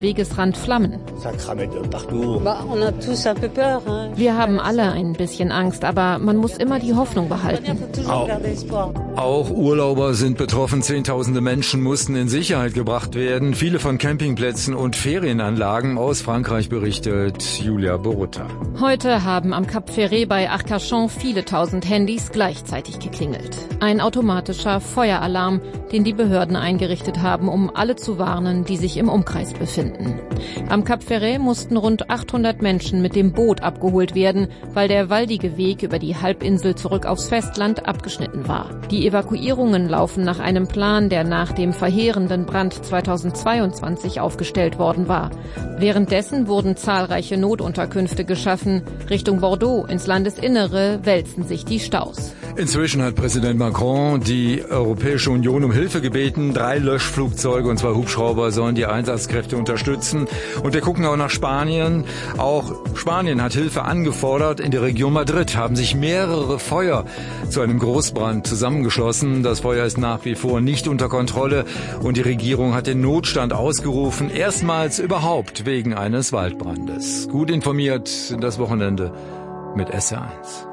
Wegesrand Flammen. Wir haben alle ein bisschen Angst, aber man muss immer die Hoffnung behalten. Auch Urlauber sind betroffen. Zehntausende Menschen mussten in Sicherheit gebracht werden. Viele von Campingplätzen und Ferienanlagen aus Frankreich, berichtet Julia Borutta. Heute haben am Cap Ferret bei Arcachon viele tausend Handys gleichzeitig geklingelt. Ein automatischer Feueralarm, den die Behörden eingerichtet haben, um alle zu warnen, die sich im Umkreis befinden. Am Cap Ferret mussten rund 800 Menschen mit dem Boot abgeholt werden, weil der waldige Weg über die Halbinsel zurück aufs Festland abgeschnitten war. Die Evakuierungen laufen nach einem Plan, der nach dem verheerenden Brand 2022 aufgestellt worden war. Währenddessen wurden zahlreiche Notunterkünfte geschaffen. Richtung Bordeaux ins Landesinnere wälzen sich die Staus. Inzwischen hat Präsident Macron die Europäische Union um Hilfe gebeten. 3 Löschflugzeuge und 2 Hubschrauber sollen die Einsatzkräfte unterstützen. Und wir gucken auch nach Spanien. Auch Spanien hat Hilfe angefordert. In der Region Madrid haben sich mehrere Feuer zu einem Großbrand zusammengeschlossen. Das Feuer ist nach wie vor nicht unter Kontrolle und die Regierung hat den Notstand ausgerufen. Erstmals überhaupt wegen eines Waldbrandes. Gut informiert das Wochenende mit SR1.